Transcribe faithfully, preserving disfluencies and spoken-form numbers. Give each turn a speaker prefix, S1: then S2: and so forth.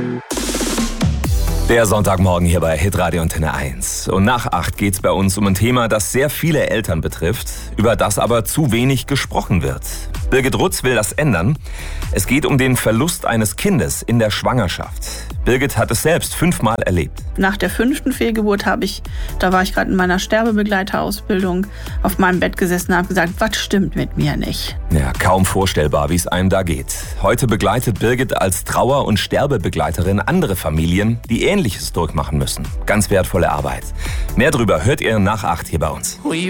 S1: Der Sonntagmorgen hier bei Hitradio Antenne eins. Und nach acht geht's bei uns um ein Thema, das sehr viele Eltern betrifft, über das aber zu wenig gesprochen wird. Birgit Rutz will das ändern. Es geht um den Verlust eines Kindes in der Schwangerschaft. Birgit hat es selbst fünfmal erlebt.
S2: Nach der fünften Fehlgeburt habe ich, da war ich gerade in meiner Sterbebegleiterausbildung, auf meinem Bett gesessen und habe gesagt, was stimmt mit mir nicht?
S1: Ja, kaum vorstellbar, wie es einem da geht. Heute begleitet Birgit als Trauer- und Sterbebegleiterin andere Familien, die Ähnliches durchmachen müssen. Ganz wertvolle Arbeit. Mehr drüber hört ihr nach acht hier bei uns.